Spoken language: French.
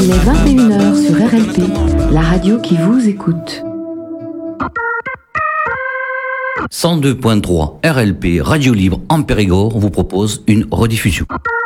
Il est 21h sur RLP, la radio qui vous écoute. 102.3 RLP Radio Libre en Périgord vous propose une rediffusion.